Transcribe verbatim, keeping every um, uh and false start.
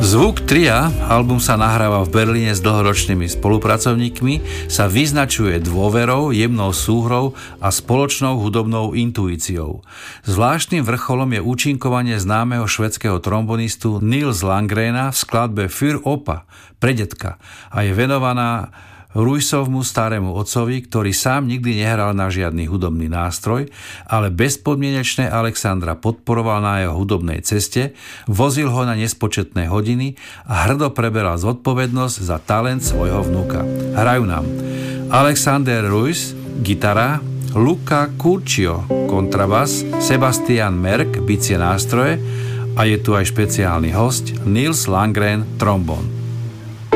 Zvuk tria, album sa nahráva v Berlíne s dlhoročnými spolupracovníkmi, sa vyznačuje dôverou, jemnou súhrou a spoločnou hudobnou intuíciou. Zvláštnym vrcholom je účinkovanie známeho švédskeho trombonistu Nils Landgrena v skladbe Für Opa, pre detka, a je venovaná Ruisovmu starému otcovi, ktorý sám nikdy nehral na žiadny hudobný nástroj, ale bezpodmienečne Alexandra podporoval na jeho hudobnej ceste, vozil ho na nespočetné hodiny a hrdo preberal zodpovednosť za talent svojho vnuka. Hrajú nám Alexander Ruis, gitara, Luca Curcio, kontrabas, Sebastian Merk, bicie nástroje a je tu aj špeciálny hosť Nils Landgren, trombón.